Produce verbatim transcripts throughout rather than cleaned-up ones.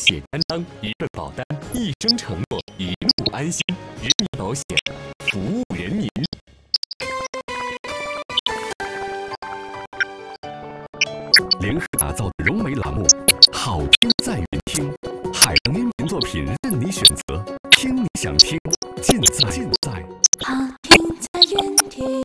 险担当，一份保单，一生承诺，一路安心。人民保险，服务人民。联合打造的融媒栏目，好听在云听，海洋音频作品任你选择，听你想听，尽在尽在。 好听在云听。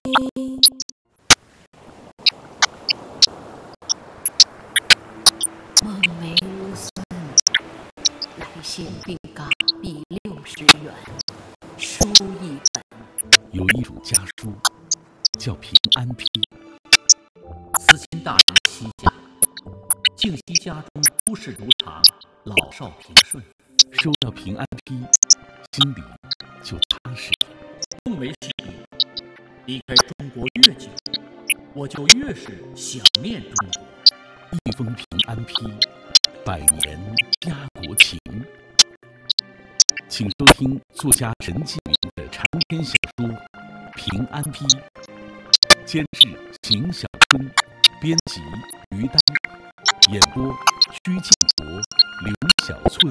梦梅无孙，来信必嘎币六十元，书一本。 有一种家书，叫平安批。 思亲大人西家，敬惜家中诸事如常，老少平顺。 收到平安批，心里就踏实。 梦梅是离开中国越久，我就越是想念中国。 一封平安批，百年家国情。请收听作家陈继明的长篇小说《平安批》，监制邢小春，编辑于丹，演播屈建国、刘小翠。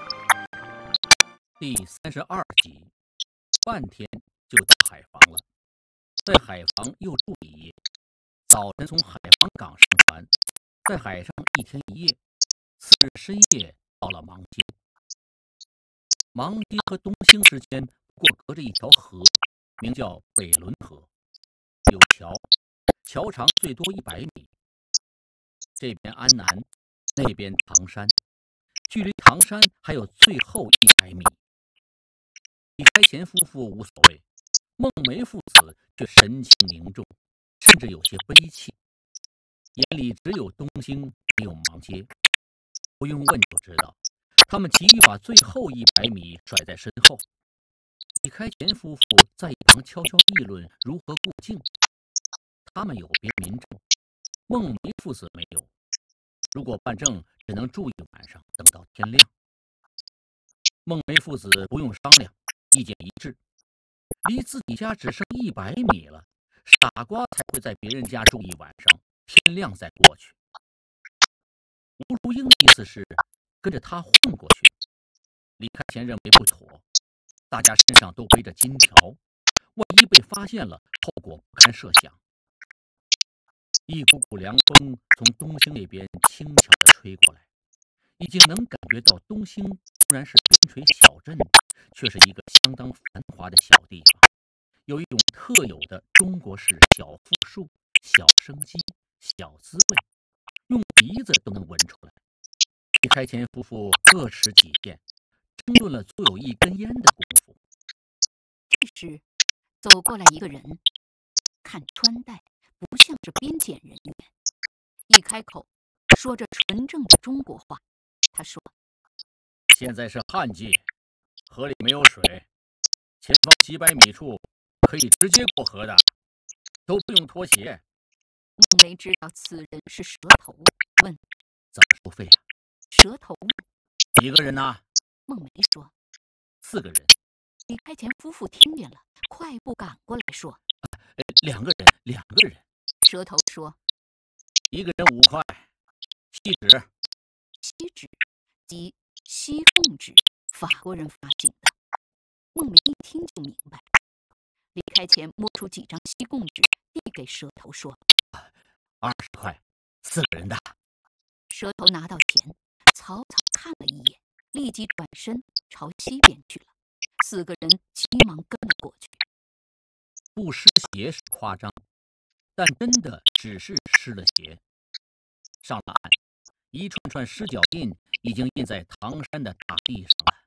第三十二集，半天就到海防了，在海防又住一夜。早晨从海防港上船，在海上一天一夜。次日深夜到了芒街。芒街和东兴之间不过隔着一条河，名叫北仑河，有桥，桥长最多一百米。这边安南，那边唐山，距离唐山还有最后一百米。李开前夫妇无所谓，孟梅父子却神情凝重，甚至有些悲戚，眼里只有东兴，没有芒街。不用问就知道，他们急于把最后一百米甩在身后。李开前夫妇在一旁悄悄议论如何过境。他们有别民政，孟梅父子没有。如果办证，只能住一晚上，等到天亮。孟梅父子不用商量，意见一致。离自己家只剩一百米了，傻瓜才会在别人家住一晚上，天亮再过去。吴如英的意思是跟着他混过去。李开前认为不妥，大家身上都背着金条，万一被发现了，后果不堪设想。一股股凉风从东兴那边轻巧地吹过来，已经能感觉到东兴虽然是边陲小镇，却是一个相当繁华的小地方，有一种特有的中国式小富庶、小生机、小滋味，用鼻子都能闻出来。李开前夫妇各持己见，争论了足有一根烟的功夫。 这时走过来一个人，看穿戴不像是边检人员，一开口说着纯正的中国话。他说： 现在是旱季，河里没有水，前方几百米处可以直接过河的，都不用脱鞋。 孟梅知道此人是蛇头，问： 怎么收费啊？ 蛇头问： 几个人呢？ 孟梅说： 四个人。 李开前夫妇听见了，快步赶过来说： 呃，两个人，两个人。 蛇头说： 一个人五块，锡纸。 锡纸即西贡纸，法国人发行的。孟梅一听就明白。李开前摸出几张西贡纸，递给蛇头说： 二十块，四个人的。 蛇头拿到钱，草草看了一眼，立即转身朝西边去了。四个人急忙跟了过去。 不湿鞋是夸张，但真的只是湿了鞋。上了岸，一串串湿脚印已经印在唐山的大地上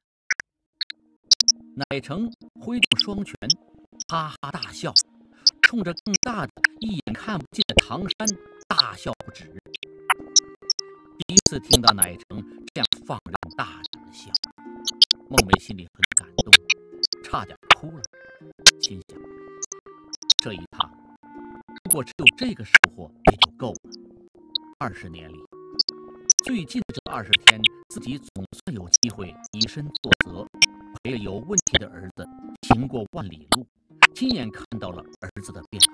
了。乃成挥动双拳，哈哈大笑，冲着更大的一眼看不见的唐山大笑不止。第一次听到乃成这样放任大胆的笑，孟梅心里很感动，差点哭了，心想这一趟如果只有这个收获也就够了。二十年里，最近的这二十天，自己总算有机会以身作则，陪着有问题的儿子行过万里路，亲眼看到了儿子的变